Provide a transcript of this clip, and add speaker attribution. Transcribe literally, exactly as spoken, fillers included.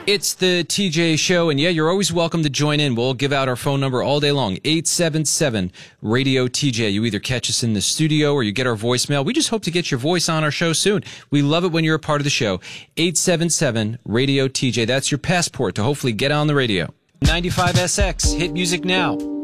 Speaker 1: It's the T J Show, and yeah, you're always welcome to join in. We'll give out our phone number all day long, eight seven seven, radio T J. You either catch us in the studio or you get our voicemail. We just hope to get your voice on our show soon. We love it when you're a part of the show. eight seven seven, radio T J. That's your passport to hopefully get on the radio. ninety-five S X, hit music now.